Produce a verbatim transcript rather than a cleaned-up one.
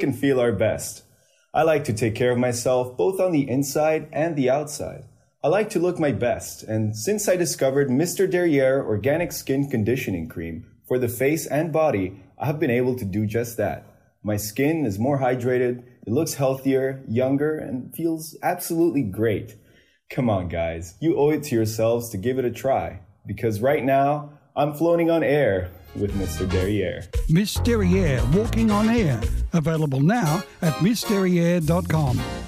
look and feel our best. I like to take care of myself both on the inside and the outside. I like to look my best, and since I discovered Mister Derriere Organic Skin Conditioning Cream for the face and body, I have been able to do just that. My skin is more hydrated, it looks healthier, younger, and feels absolutely great. Come on, guys, you owe it to yourselves to give it a try, because right now, I'm floating on air with Mister Derriere. Miss Derriere Walking on Air. Available now at miss derriere dot com.